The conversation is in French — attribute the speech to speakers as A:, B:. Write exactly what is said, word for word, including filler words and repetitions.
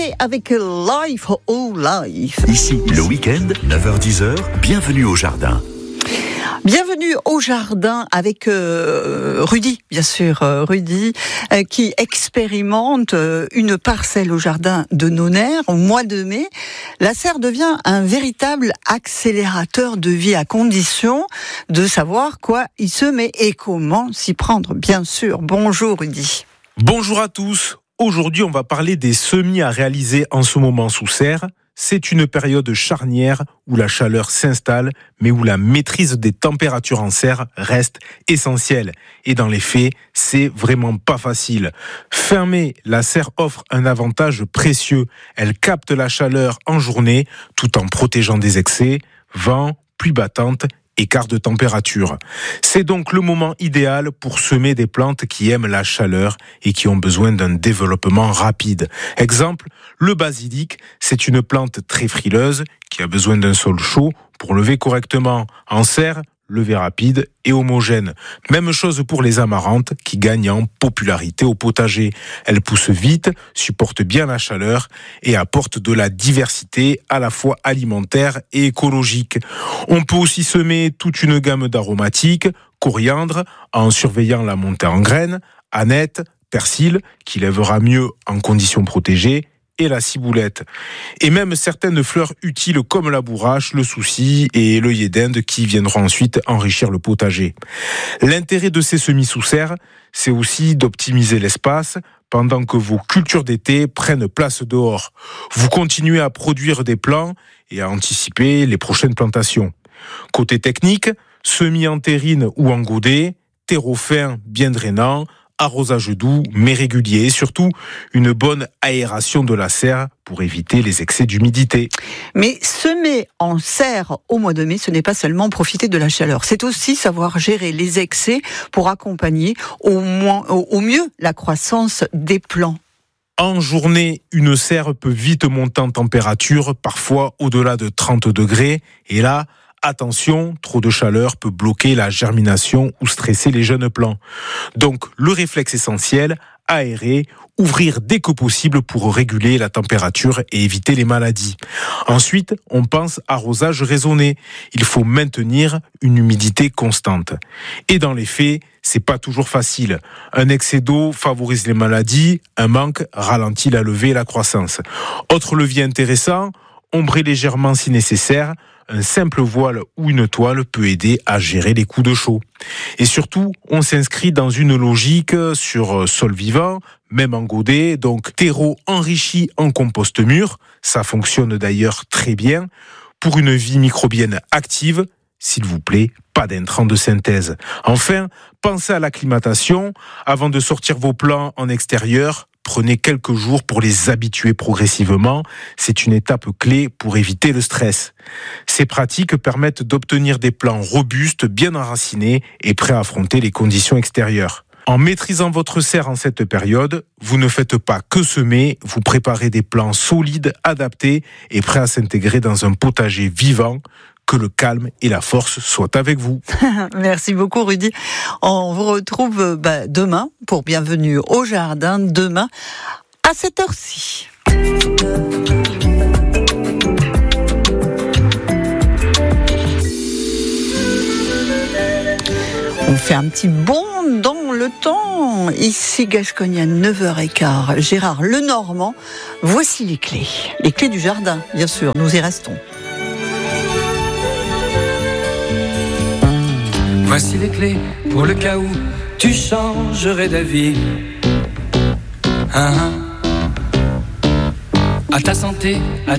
A: C'était avec Life Oh Life.
B: Ici, le week-end, neuf heures dix heures, bienvenue au jardin.
A: Bienvenue au jardin avec euh, Rudy, bien sûr, euh, Rudy, euh, qui expérimente euh, une parcelle au jardin de Nonnerre au mois de mai. La serre devient un véritable accélérateur de vie à condition de savoir quoi y semer et comment s'y prendre, bien sûr. Bonjour Rudy.
C: Bonjour à tous. Aujourd'hui, on va parler des semis à réaliser en ce moment sous serre. C'est une période charnière où la chaleur s'installe, mais où la maîtrise des températures en serre reste essentielle. Et dans les faits, c'est vraiment pas facile. Fin mai, la serre offre un avantage précieux. Elle capte la chaleur en journée, tout en protégeant des excès, vent, pluie battante, écart de température. C'est donc le moment idéal pour semer des plantes qui aiment la chaleur et qui ont besoin d'un développement rapide. Exemple, le basilic, c'est une plante très frileuse qui a besoin d'un sol chaud pour lever correctement. En serre, lever rapide et homogène. Même chose pour les amarantes qui gagnent en popularité au potager. Elles poussent vite, supportent bien la chaleur et apportent de la diversité à la fois alimentaire et écologique. On peut aussi semer toute une gamme d'aromatiques, coriandre en surveillant la montée en graines, aneth, persil qui lèvera mieux en conditions protégées, et la ciboulette. Et même certaines fleurs utiles comme la bourrache, le souci et l'œillet d'Inde qui viendront ensuite enrichir le potager. L'intérêt de ces semis sous serre, c'est aussi d'optimiser l'espace pendant que vos cultures d'été prennent place dehors. Vous continuez à produire des plants et à anticiper les prochaines plantations. Côté technique, semis en terrine ou en godet, terreau fin bien drainant, arrosage doux mais régulier et surtout une bonne aération de la serre pour éviter les excès d'humidité.
A: Mais semer en serre au mois de mai, ce n'est pas seulement profiter de la chaleur, c'est aussi savoir gérer les excès pour accompagner au, moins, au, au mieux la croissance des plants.
C: En journée, une serre peut vite monter en température, parfois au-delà de trente degrés, et là, attention, trop de chaleur peut bloquer la germination ou stresser les jeunes plants. Donc, le réflexe essentiel, aérer, ouvrir dès que possible pour réguler la température et éviter les maladies. Ensuite, on pense arrosage raisonné. Il faut maintenir une humidité constante. Et dans les faits, c'est pas toujours facile. Un excès d'eau favorise les maladies, un manque ralentit la levée et la croissance. Autre levier intéressant, ombrer légèrement si nécessaire. Un simple voile ou une toile peut aider à gérer les coups de chaud. Et surtout, on s'inscrit dans une logique sur sol vivant, même en godet, donc terreau enrichi en compost mûr. Ça fonctionne d'ailleurs très bien. Pour une vie microbienne active, s'il vous plaît, pas d'intrants de synthèse. Enfin, pensez à l'acclimatation. Avant de sortir vos plants en extérieur, prenez quelques jours pour les habituer progressivement. C'est une étape clé pour éviter le stress. Ces pratiques permettent d'obtenir des plants robustes, bien enracinés et prêts à affronter les conditions extérieures. En maîtrisant votre serre en cette période, vous ne faites pas que semer, vous préparez des plants solides, adaptés et prêts à s'intégrer dans un potager vivant. Que le calme et la force soient avec vous.
A: Merci beaucoup Rudy. On vous retrouve bah, demain pour Bienvenue au jardin, demain à cette heure-ci. On fait un petit bond dans le temps. Ici Gascogne à neuf heures quinze. Gérard Lenormand, voici les clés. Les clés du jardin, bien sûr, nous y restons.
D: Voici les clés pour le cas où tu changerais d'avis. Ah, ah. À ta santé, à